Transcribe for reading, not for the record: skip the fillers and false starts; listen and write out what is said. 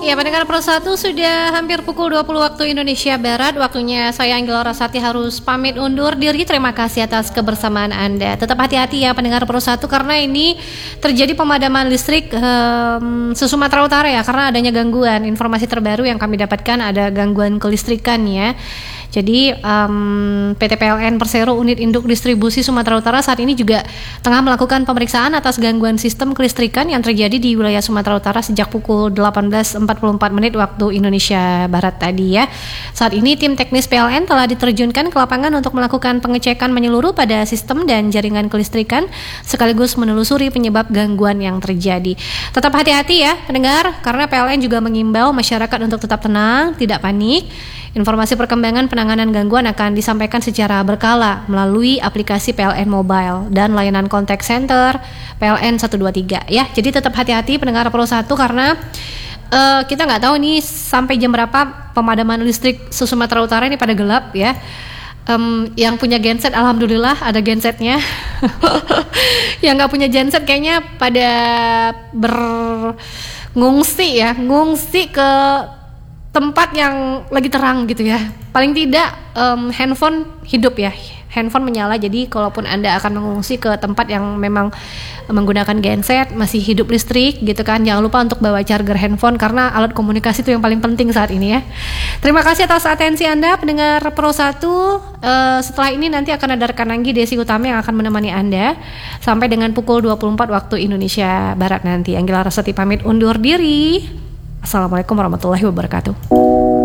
Ya, pendengar Pro 1 sudah hampir pukul 20 waktu Indonesia Barat. Waktunya saya Anggela Rasati harus pamit undur diri. Terima kasih atas kebersamaan Anda. Tetap hati-hati ya pendengar Pro 1 karena ini terjadi pemadaman listrik se-Sumatera Utara ya, karena adanya gangguan. Informasi terbaru yang kami dapatkan ada gangguan kelistrikan ya. Jadi PT PLN Persero Unit Induk Distribusi Sumatera Utara saat ini juga tengah melakukan pemeriksaan atas gangguan sistem kelistrikan yang terjadi di wilayah Sumatera Utara sejak pukul 18.44 waktu Indonesia Barat tadi ya. Saat ini tim teknis PLN telah diterjunkan ke lapangan untuk melakukan pengecekan menyeluruh pada sistem dan jaringan kelistrikan sekaligus menelusuri penyebab gangguan yang terjadi. Tetap hati-hati ya pendengar, karena PLN juga mengimbau masyarakat untuk tetap tenang, tidak panik. Informasi perkembangan penanganan gangguan akan disampaikan secara berkala melalui aplikasi PLN Mobile dan layanan contact center PLN 123 ya. Jadi tetap hati-hati pendengar Pro 1 karena kita nggak tahu nih sampai jam berapa pemadaman listrik Sumatera Utara ini pada gelap ya. Yang punya genset alhamdulillah ada gensetnya. Yang nggak punya genset kayaknya pada ngungsi ke tempat yang lagi terang gitu ya. Paling tidak handphone hidup ya, handphone menyala. Jadi kalaupun Anda akan mengungsi ke tempat yang memang menggunakan genset masih hidup listrik gitu kan, jangan lupa untuk bawa charger handphone karena alat komunikasi itu yang paling penting saat ini ya. Terima kasih atas atensi Anda pendengar Pro 1. Setelah ini nanti akan ada rekan Anggi Desi Utama yang akan menemani Anda sampai dengan pukul 24 waktu Indonesia Barat nanti. Anggela Rasati pamit undur diri. Assalamualaikum warahmatullahi wabarakatuh.